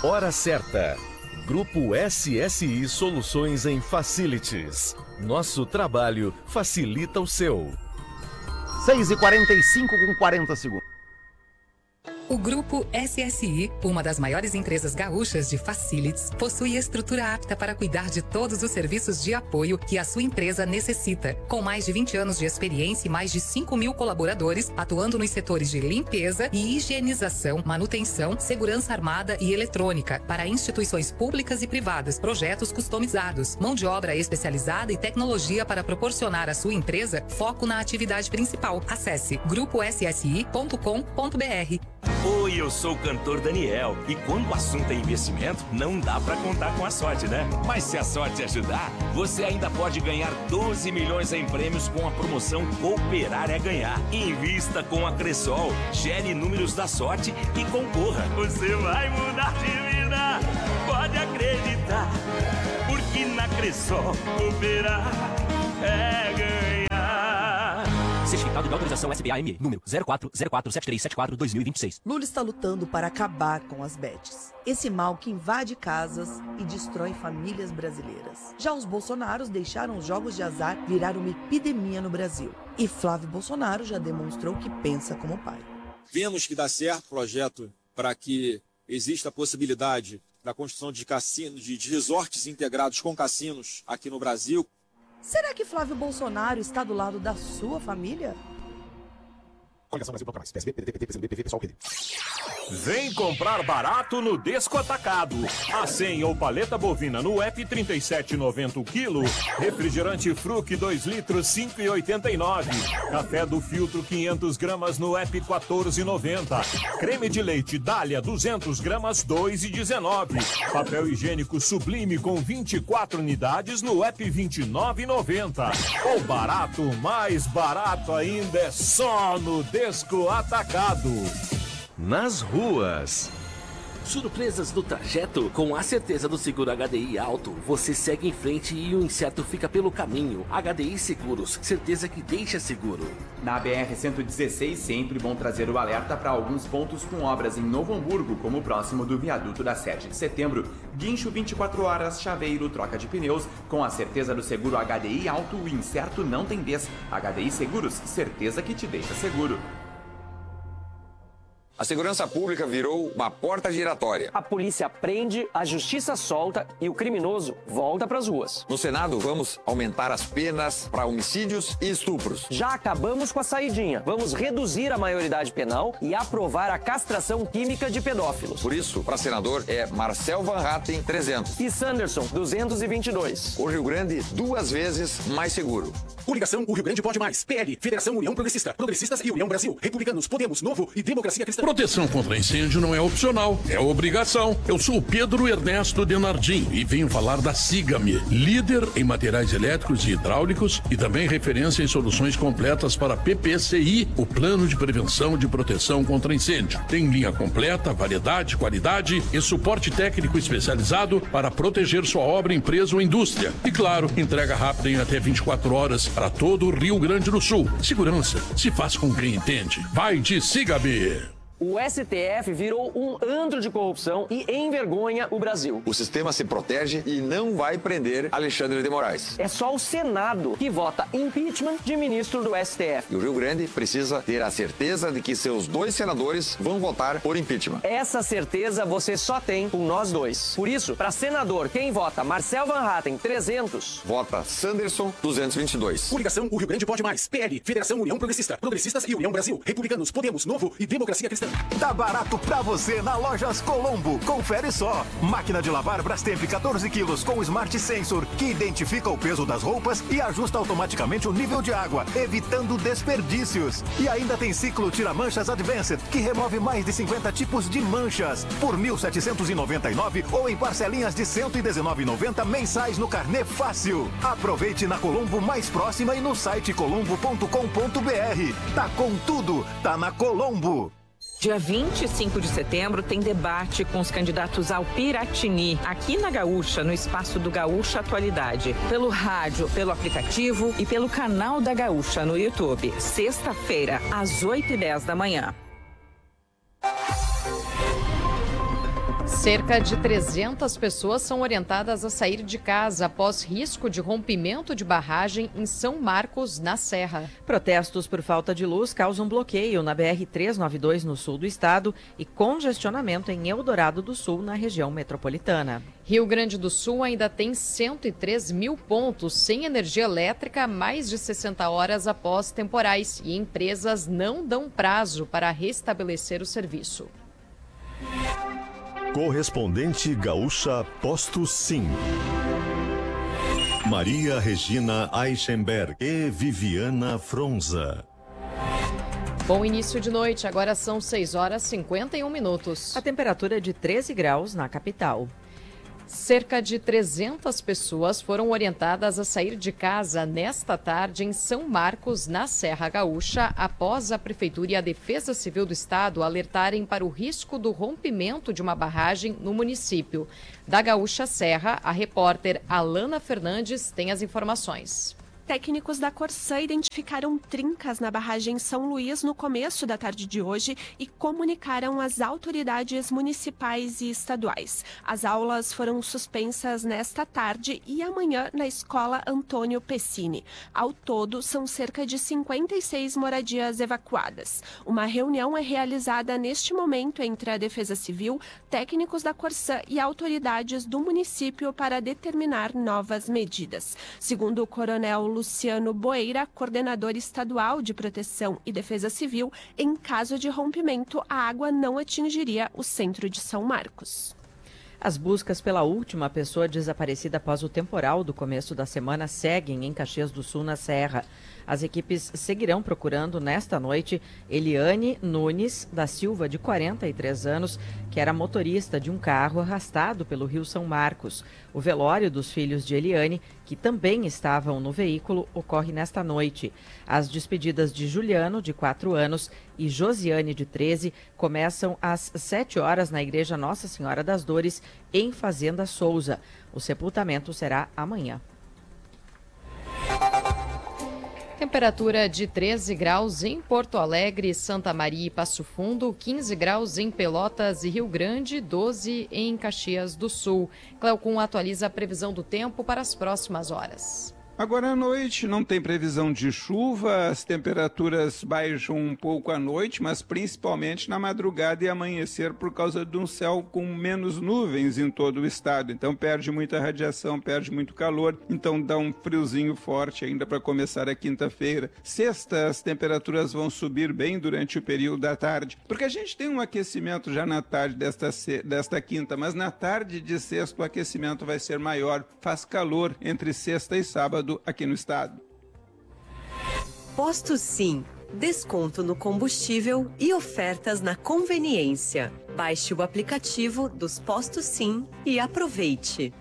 Hora certa. Grupo SSI Soluções em Facilities. Nosso trabalho facilita o seu. 6h45 com 40 segundos. O Grupo SSI, uma das maiores empresas gaúchas de facilities, possui estrutura apta para cuidar de todos os serviços de apoio que a sua empresa necessita. Com mais de 20 anos de experiência e mais de 5.000 colaboradores, atuando nos setores de limpeza e higienização, manutenção, segurança armada e eletrônica, para instituições públicas e privadas, projetos customizados, mão de obra especializada e tecnologia para proporcionar à sua empresa foco na atividade principal. Acesse grupoSSI.com.br. Oi, eu sou o cantor Daniel. E quando o assunto é investimento, não dá pra contar com a sorte, né? Mas se a sorte ajudar, você ainda pode ganhar 12 milhões em prêmios com a promoção Cooperar é Ganhar. Invista com a Cressol, gere números da sorte e concorra. Você vai mudar de vida, pode acreditar. Porque na Cressol, cooperar é ganhar. Certificado de autorização SBAME, número 04047374-2026. Lula está lutando para acabar com as bets. Esse mal que invade casas e destrói famílias brasileiras. Já os Bolsonaros deixaram os jogos de azar virar uma epidemia no Brasil. E Flávio Bolsonaro já demonstrou que pensa como pai. Vemos que dá certo o projeto para que exista a possibilidade da construção de cassinos, de resorts integrados com cassinos aqui no Brasil. Será que Flávio Bolsonaro está do lado da sua família? Vem comprar barato no Desco Atacado. A 100 ou paleta bovina no app 37,90 o quilo. Refrigerante Fruc 2 litros 5,89. Café do filtro 500 gramas no app 14,90. Creme de leite Dália 200 gramas 2,19. Papel higiênico Sublime com 24 unidades no app 29,90. O barato mais barato ainda é só no Desco Atacado. Nas ruas. Surpresas do trajeto? Com a certeza do seguro HDI alto, você segue em frente e o incerto fica pelo caminho. HDI Seguros, certeza que deixa seguro. Na BR-116, sempre bom trazer o alerta para alguns pontos com obras em Novo Hamburgo, como próximo do viaduto da 7 de setembro. Guincho 24 horas, chaveiro, troca de pneus. Com a certeza do seguro HDI alto, o incerto não tem vez. HDI Seguros, certeza que te deixa seguro. A segurança pública virou uma porta giratória. A polícia prende, a justiça solta e o criminoso volta para as ruas. No Senado, vamos aumentar as penas para homicídios e estupros. Já acabamos com a saidinha. Vamos reduzir a maioridade penal e aprovar a castração química de pedófilos. Por isso, para senador é Marcel Van Hatten, 300. E Sanderson, 222. O Rio Grande, 2 vezes mais seguro. Coligação, o Rio Grande pode mais. PL, Federação União Progressista. Progressistas e União Brasil. Republicanos, Podemos, Novo e Democracia Cristã. Proteção contra incêndio não é opcional, é obrigação. Eu sou o Pedro Ernesto Denardim e venho falar da Sigame, líder em materiais elétricos e hidráulicos e também referência em soluções completas para PPCI, o Plano de Prevenção de Proteção contra Incêndio. Tem linha completa, variedade, qualidade e suporte técnico especializado para proteger sua obra, empresa ou indústria. E claro, entrega rápida em até 24 horas para todo o Rio Grande do Sul. Segurança se faz com quem entende. Vai de Sigame! O STF virou um antro de corrupção e envergonha o Brasil. O sistema se protege e não vai prender Alexandre de Moraes. É só o Senado que vota impeachment de ministro do STF. E o Rio Grande precisa ter a certeza de que seus 2 senadores vão votar por impeachment. Essa certeza você só tem com nós 2. Por isso, para senador, quem vota Marcel Van Hatten, 300. Vota Sanderson, 222. Coligação, o Rio Grande pode mais. PL, Federação União Progressista. Progressistas e União Brasil. Republicanos, Podemos, Novo e Democracia Cristã. Tá barato pra você na Lojas Colombo. Confere só. Máquina de lavar Brastemp 14 quilos com Smart Sensor, que identifica o peso das roupas e ajusta automaticamente o nível de água, evitando desperdícios. E ainda tem ciclo Tira-Manchas Advanced, que remove mais de 50 tipos de manchas, por R$ 1.799 ou em parcelinhas de R$ 119,90 mensais no Carnê Fácil. Aproveite na Colombo mais próxima e no site colombo.com.br. Tá com tudo, tá na Colombo. Dia 25 de setembro tem debate com os candidatos ao Piratini, aqui na Gaúcha, no espaço do Gaúcha Atualidade. Pelo rádio, pelo aplicativo e pelo canal da Gaúcha no YouTube. Sexta-feira, às 8h10 da manhã. Cerca de 300 pessoas são orientadas a sair de casa após risco de rompimento de barragem em São Marcos, na Serra. Protestos por falta de luz causam bloqueio na BR-392 no sul do estado e congestionamento em Eldorado do Sul, na região metropolitana. Rio Grande do Sul ainda tem 103 mil pontos sem energia elétrica há mais de 60 horas após temporais e empresas não dão prazo para restabelecer o serviço. Correspondente Gaúcha Posto Sim. Maria Regina Eichenberg e Viviana Fronza. Bom início de noite, agora são 6 horas e 51 minutos. A temperatura é de 13 graus na capital. Cerca de 300 pessoas foram orientadas a sair de casa nesta tarde em São Marcos, na Serra Gaúcha, após a Prefeitura e a Defesa Civil do Estado alertarem para o risco do rompimento de uma barragem no município. Da Gaúcha Serra, a repórter Alana Fernandes tem as informações. Técnicos da Corsã identificaram trincas na barragem São Luís no começo da tarde de hoje e comunicaram às autoridades municipais e estaduais. As aulas foram suspensas nesta tarde e amanhã na Escola Antônio Pessini. Ao todo, são cerca de 56 moradias evacuadas. Uma reunião é realizada neste momento entre a Defesa Civil, técnicos da Corsã e autoridades do município para determinar novas medidas. Segundo o coronel Luciano Boeira, coordenador estadual de Proteção e Defesa Civil, em caso de rompimento, a água não atingiria o centro de São Marcos. As buscas pela última pessoa desaparecida após o temporal do começo da semana seguem em Caxias do Sul, na Serra. As equipes seguirão procurando nesta noite Eliane Nunes da Silva, de 43 anos, que era motorista de um carro arrastado pelo Rio São Marcos. O velório dos filhos de Eliane, que também estavam no veículo, ocorre nesta noite. As despedidas de Juliano, de 4 anos, e Josiane, de 13, começam às 7 horas na Igreja Nossa Senhora das Dores, em Fazenda Souza. O sepultamento será amanhã. Temperatura de 13 graus em Porto Alegre, Santa Maria e Passo Fundo, 15 graus em Pelotas e Rio Grande, 12 em Caxias do Sul. Cleocum atualiza a previsão do tempo para as próximas horas. Agora à noite não tem previsão de chuva, as temperaturas baixam um pouco à noite, mas principalmente na madrugada e amanhecer por causa de um céu com menos nuvens em todo o estado. Então perde muita radiação, perde muito calor, então dá um friozinho forte ainda para começar a quinta-feira. Sexta, as temperaturas vão subir bem durante o período da tarde, porque a gente tem um aquecimento já na tarde desta quinta, mas na tarde de sexta o aquecimento vai ser maior, faz calor entre sexta e sábado aqui no estado. Posto Sim. Desconto no combustível e ofertas na conveniência. Baixe o aplicativo dos Postos Sim e aproveite.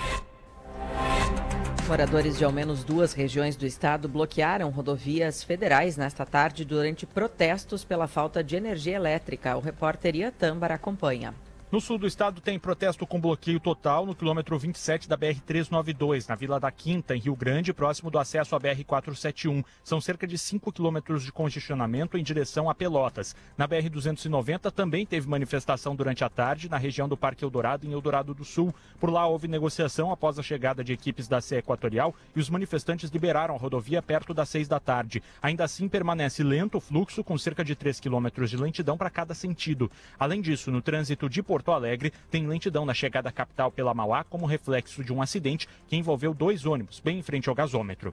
Moradores de ao menos 2 regiões do estado bloquearam rodovias federais nesta tarde durante protestos pela falta de energia elétrica. O repórter Ian Tâmbar acompanha. No sul do estado tem protesto com bloqueio total no quilômetro 27 da BR-392, na Vila da Quinta, em Rio Grande, próximo do acesso à BR-471. São cerca de 5 quilômetros de congestionamento em direção a Pelotas. Na BR-290 também teve manifestação durante a tarde na região do Parque Eldorado, em Eldorado do Sul. Por lá houve negociação após a chegada de equipes da CE Equatorial e os manifestantes liberaram a rodovia perto das 6 da tarde. Ainda assim permanece lento o fluxo, com cerca de 3 quilômetros de lentidão para cada sentido. Além disso, no trânsito de Porto Alegre, tem lentidão na chegada à capital pela Mauá como reflexo de um acidente que envolveu 2 ônibus, bem em frente ao gasômetro.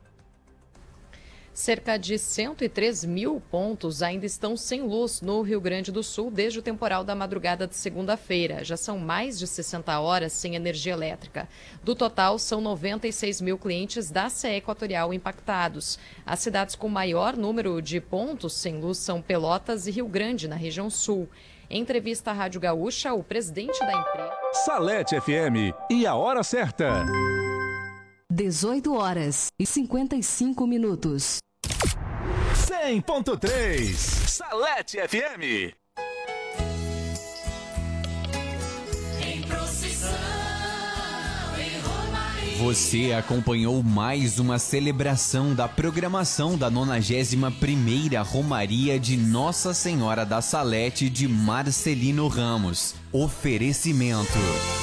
Cerca de 103 mil pontos ainda estão sem luz no Rio Grande do Sul desde o temporal da madrugada de segunda-feira. Já são mais de 60 horas sem energia elétrica. Do total, são 96 mil clientes da CE Equatorial impactados. As cidades com maior número de pontos sem luz são Pelotas e Rio Grande, na região sul. Em entrevista à Rádio Gaúcha, o presidente da empresa... Salete FM e a hora certa. 18 horas e 55 minutos. 100.3 Salete FM. Em procissão, em Romaria. Você acompanhou mais uma celebração da programação da 91ª Romaria de Nossa Senhora da Salete de Marcelino Ramos. Oferecimento.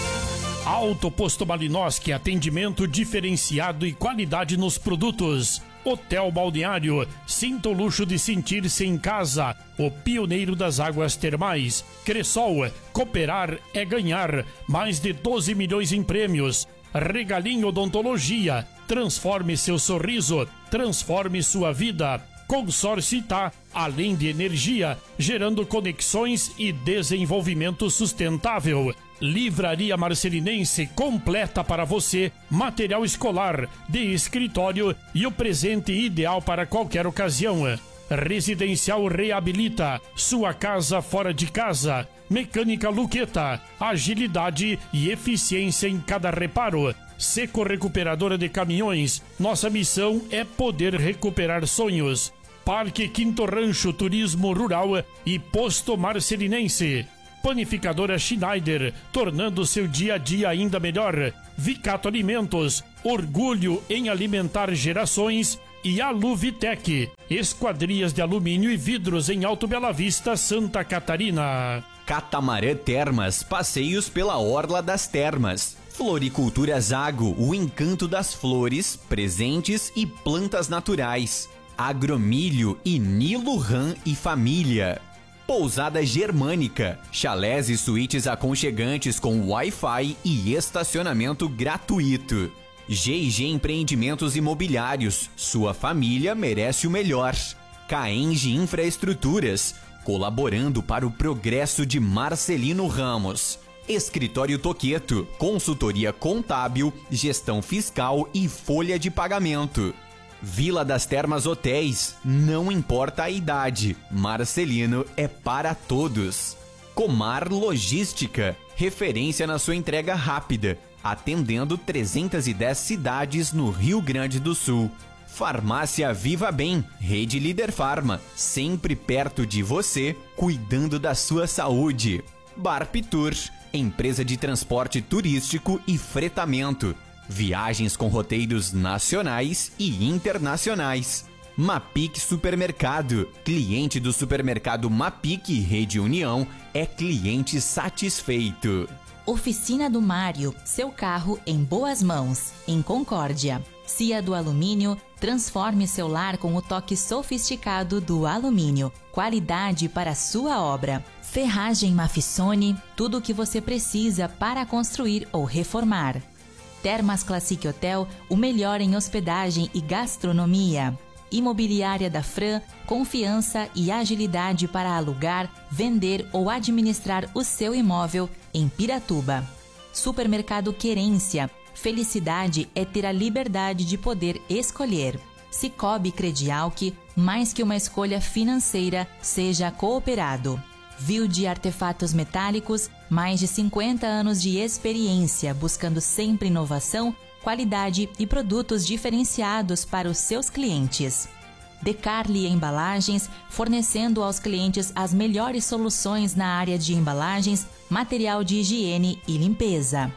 Alto Posto Malinowski, atendimento diferenciado e qualidade nos produtos. Hotel Balneário, sinta o luxo de sentir-se em casa. O pioneiro das águas termais. Cressol, cooperar é ganhar. Mais de 12 milhões em prêmios. Regalinho Odontologia, transforme seu sorriso, transforme sua vida. Consórcio Itá, além de energia, gerando conexões e desenvolvimento sustentável. Livraria Marcelinense completa para você, material escolar, de escritório e o presente ideal para qualquer ocasião. Residencial Reabilita, sua casa fora de casa. Mecânica Luqueta, agilidade e eficiência em cada reparo. Seco Recuperadora de Caminhões, nossa missão é poder recuperar sonhos. Parque Quinto Rancho Turismo Rural e Posto Marcelinense. Panificadora Schneider, tornando seu dia a dia ainda melhor. Vicato Alimentos, orgulho em alimentar gerações. E Aluvitec, esquadrias de alumínio e vidros em Alto Bela Vista, Santa Catarina. Catamarã Termas, passeios pela Orla das Termas. Floricultura Zago, o encanto das flores, presentes e plantas naturais. Agromilho e Nilo Ram e Família. Pousada Germânica, chalés e suítes aconchegantes com Wi-Fi e estacionamento gratuito. G&G Empreendimentos Imobiliários, sua família merece o melhor. Caenge Infraestruturas, colaborando para o progresso de Marcelino Ramos. Escritório Toqueto, consultoria contábil, gestão fiscal e folha de pagamento. Vila das Termas Hotéis, não importa a idade, Marcelino é para todos. Comar Logística, referência na sua entrega rápida, atendendo 310 cidades no Rio Grande do Sul. Farmácia Viva Bem, Rede Líder Farma, sempre perto de você, cuidando da sua saúde. Barp Tour, empresa de transporte turístico e fretamento. Viagens com roteiros nacionais e internacionais. Mapic Supermercado, cliente do supermercado Mapic Rede União, é cliente satisfeito. Oficina do Mário, seu carro em boas mãos, em Concórdia. Cia do Alumínio, transforme seu lar com o toque sofisticado do alumínio. Qualidade para sua obra. Ferragem Mafissone, tudo o que você precisa para construir ou reformar. Termas Classic Hotel, o melhor em hospedagem e gastronomia. Imobiliária da Fran, confiança e agilidade para alugar, vender ou administrar o seu imóvel em Piratuba. Supermercado Querência, felicidade é ter a liberdade de poder escolher. Cicobi Credialc, mais que uma escolha financeira, seja cooperado. Vilde Artefatos Metálicos, mais de 50 anos de experiência, buscando sempre inovação, qualidade e produtos diferenciados para os seus clientes. Decarli Embalagens, fornecendo aos clientes as melhores soluções na área de embalagens, material de higiene e limpeza.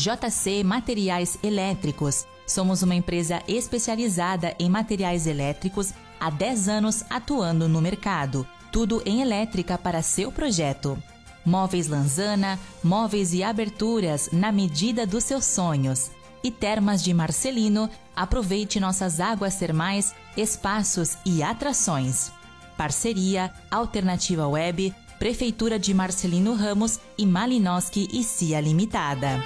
JC Materiais Elétricos, somos uma empresa especializada em materiais elétricos, há 10 anos atuando no mercado. Tudo em elétrica para seu projeto. Móveis Lanzana, móveis e aberturas na medida dos seus sonhos. E Termas de Marcelino, aproveite nossas águas termais, espaços e atrações. Parceria, Alternativa Web, Prefeitura de Marcelino Ramos e Malinowski e Cia Limitada.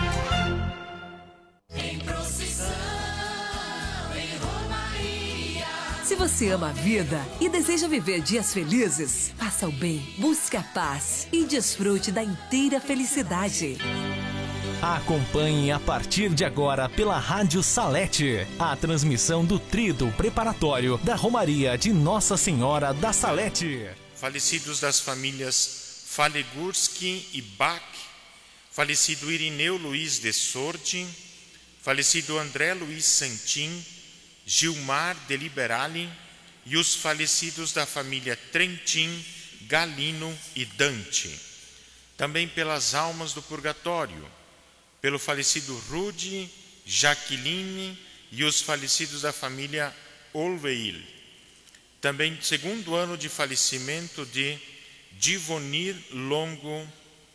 Se você ama a vida e deseja viver dias felizes, faça o bem, busque a paz e desfrute da inteira felicidade. Acompanhe a partir de agora pela Rádio Salete a transmissão do tríduo preparatório da Romaria de Nossa Senhora da Salete. Falecidos das famílias Falegurski e Bach, falecido Irineu Luiz de Sordi, falecido André Luiz Santin, Gilmar de Liberali e os falecidos da família Trentin, Galino e Dante. Também pelas almas do purgatório, pelo falecido Rude, Jaqueline e os falecidos da família Olveil. Também segundo ano de falecimento de Divonir Longo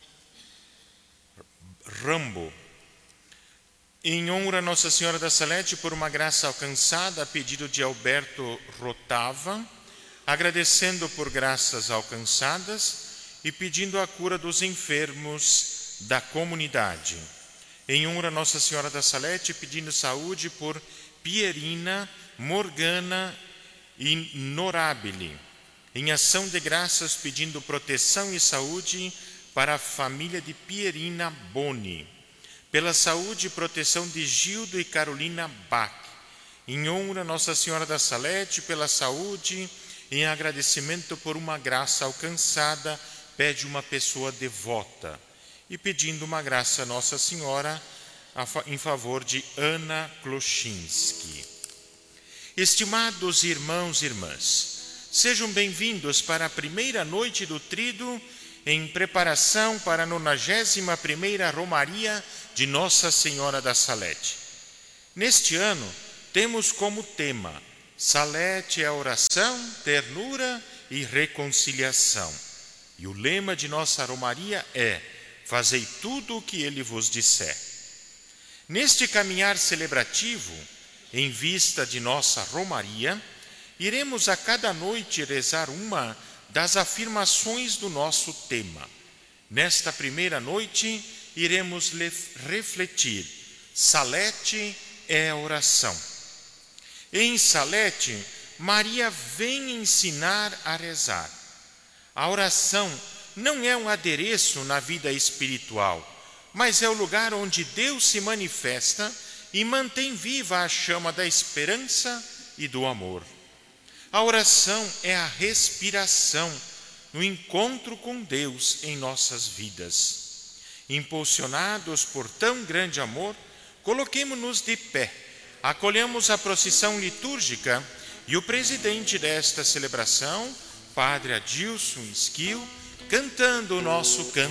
Rambo. Em honra a Nossa Senhora da Salete por uma graça alcançada a pedido de Alberto Rotava, agradecendo por graças alcançadas e pedindo a cura dos enfermos da comunidade. Em honra a Nossa Senhora da Salete, pedindo saúde por Pierina, Morgana e Norabile. Em ação de graças, pedindo proteção e saúde para a família de Pierina Boni. Pela saúde e proteção de Gildo e Carolina Bach. Em honra a Nossa Senhora da Salete, pela saúde, em agradecimento por uma graça alcançada, pede uma pessoa devota. E pedindo uma graça a Nossa Senhora em favor de Ana Kloszinski. Estimados irmãos e irmãs, sejam bem-vindos para a primeira noite do Tríduo, em preparação para a 91ª Romaria de Nossa Senhora da Salete. Neste ano, temos como tema: Salete é a oração, ternura e reconciliação. E o lema de nossa Romaria é: fazei tudo o que ele vos disser. Neste caminhar celebrativo, em vista de nossa Romaria, iremos a cada noite rezar uma das afirmações do nosso tema. Nesta primeira noite, iremos refletir: Salete é a oração. Em Salete, Maria vem ensinar a rezar. A oração não é um adereço na vida espiritual, mas é o lugar onde Deus se manifesta e mantém viva a chama da esperança e do amor. A oração é a respiração no encontro com Deus em nossas vidas. Impulsionados por tão grande amor, coloquemo-nos de pé, acolhamos a procissão litúrgica e o presidente desta celebração, Padre Adilson Esquil, cantando o nosso canto